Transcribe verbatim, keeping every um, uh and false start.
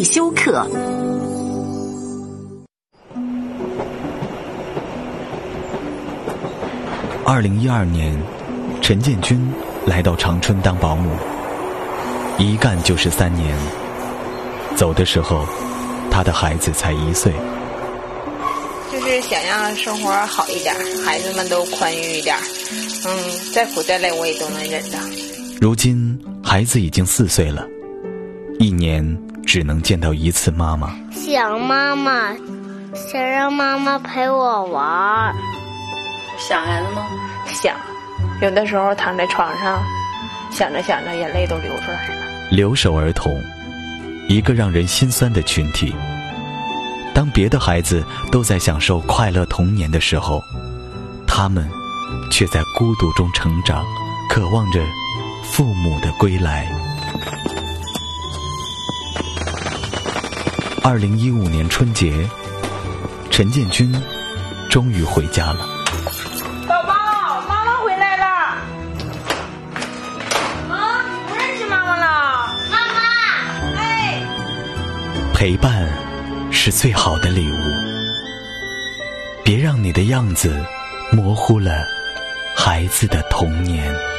修课。 二零一二年，陈建军来到长春当保姆，一干就是三年。走的时候，他的孩子才一岁。 就是想让生活好一点，孩子们都宽裕一点，嗯，再苦再累我也都能忍的。 如今孩子已经四岁了，一年只能见到一次妈妈。 想妈妈，想让妈妈陪我玩。 想孩子吗？ 想，有的时候躺在床上，想着想着眼泪都流出来了。 留守儿童，一个让人心酸的群体。当别的孩子都在享受快乐童年的时候，他们却在孤独中成长，渴望着父母的归来。二零一五年春节，陈建军终于回家了。 宝宝，妈妈回来了。啊，不认识妈妈了？ 妈妈， 哎， 陪伴是最好的礼物，别让你的样子模糊了孩子的童年。